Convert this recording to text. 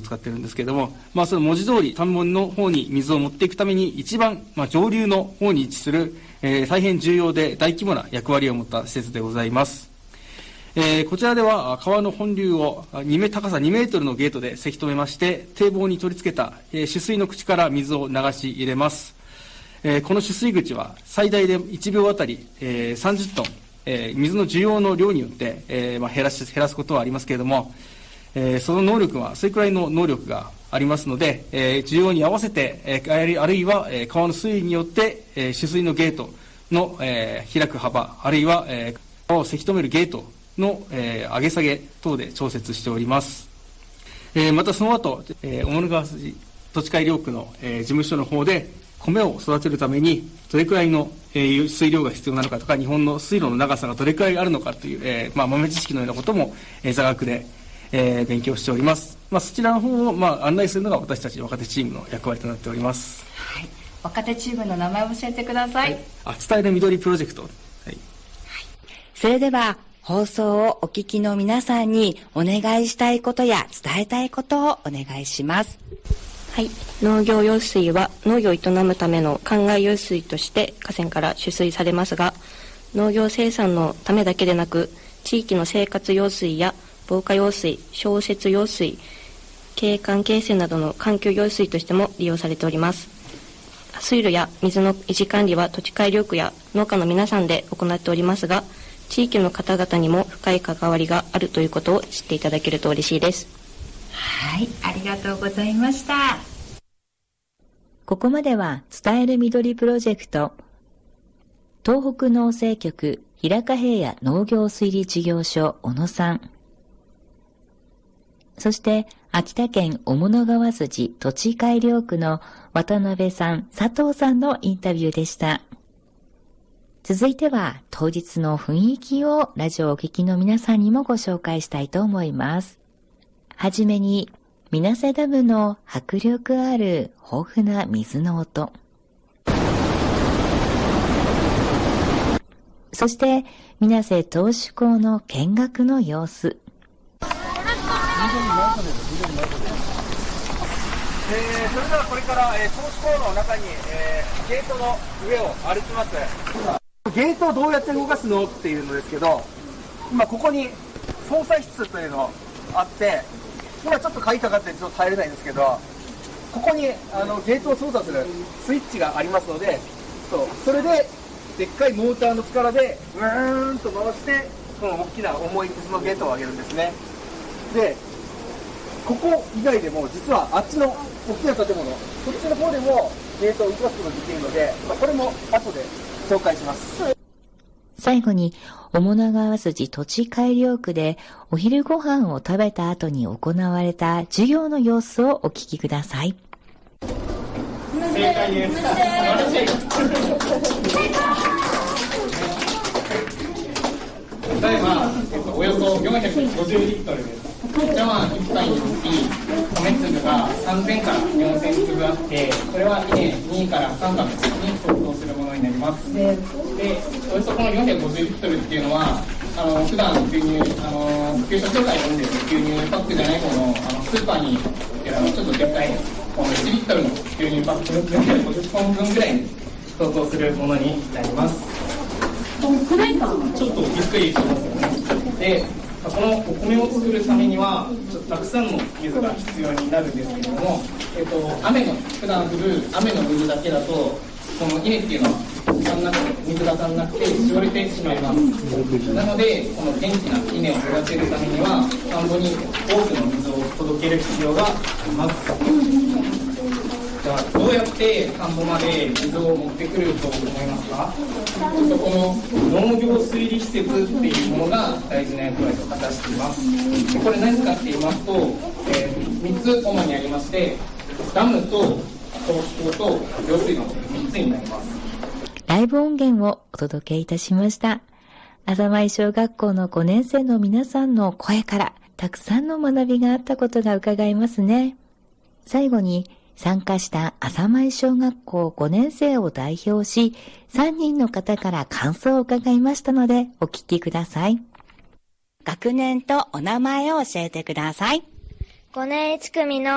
使ってるんですけれども、その文字通り田んぼの方に水を持っていくために一番、上流の方に位置する、大変重要で大規模な役割を持った施設でございます。こちらでは川の本流を高さ2メートルのゲートでせき止めまして、堤防に取り付けた取水の口から水を流し入れます。この取水口は最大で1秒あたり30トン、水の需要の量によって減らすことはありますけれども、その能力はそれくらいの能力がありますので、需要に合わせてあるいは川の水位によって取水のゲートの開く幅、あるいは川をせき止めるゲートの上げ下げ等で調節しております。またその後、雄物川筋土地改良区の事務所の方で米を育てるためにどれくらいの水量が必要なのかとか、日本の水路の長さがどれくらいあるのかという豆知識のようなことも座学で勉強しております。そちらの方を案内するのが私たち若手チームの役割となっております。 はい、若手チームの名前を教えてください。 伝える緑プロジェクト。はい。 それでは放送をお聞きの皆さんにお願いしたいことや伝えたいことをお願いします。 はい、農業用水は農業を営むための灌漑用水として河川から取水されますが、農業生産のためだけでなく、地域の生活用水や防火用水、消雪用水、景観形成などの環境用水としても利用されております。水路や水の維持管理は土地改良区や農家の皆さんで行っておりますが、地域の方々にも深い関わりがあるということを知っていただけると嬉しいです。 はい、ありがとうございました。 ここまでは伝える緑プロジェクト、東北農政局平賀平野農業推理事業所小野さん、そして秋田県雄物川筋土地改良区の渡辺さん、佐藤さんのインタビューでした。続いては当日の雰囲気をラジオをお聞きの皆さんにもご紹介したいと思います。はじめに水瀬ダムの迫力ある豊富な水の音、そして水瀬投手港の見学の様子。 それではこれから投手港の中にゲートの上を歩きます。ゲートをどうやって動かすのっていうのですけど、今ここに操作室というのあって、今ちょっと鍵かかってちょっと耐えれないんですけど、ここにゲートを操作するスイッチがありますので、それででっかいモーターの力でうーんと回してこの大きな重い水のゲートを上げるんですね。でここ以外でも実はあっちの大きな建物、そっちの方でもゲートを動かすことができるので、これも後で紹介します。 最後に雄物川筋土地改良区でお昼ご飯を食べた後に行われた授業の様子をお聞きください。 正解です。素晴らしい。 例えば、およそ450リットルです。茶碗1杯につき米粒が3000から4000粒あって、これは稲2から3株に相当するものになります。で、およそこの450リットルっていうのは普段牛乳給食協会で飲んでる牛乳パックじゃない方のスーパーに売ってるちょっとでっかいこの1リットルの牛乳パック450本分ぐらいに相当するものになります。ちょっとびっくりしますよね。で、このお米を作るためにはちょっとたくさんの水が必要になるんですけれども、普段降る雨の水だけだとこの稲っていうのは水が足んなくてしおれてしまいます。なのでこの元気な稲を育てるためには田んぼに多くの水を届ける必要があります。じゃあどうやって田んぼまで水を持ってくると思いますか？この農業水利施設っていうものが大事な役割を果たしています。でこれ何かって言いますと、3つ主にありまして、ダムと投手溝と用水路の3つになります。 ライブ音源をお届けいたしました。浅舞小学校の5年生の皆さんの声からたくさんの学びがあったことが伺えますね。最後に参加した浅舞小学校5年生を代表し、3人の方から感想を伺いましたのでお聞きください。学年とお名前を教えてください。 5年1組の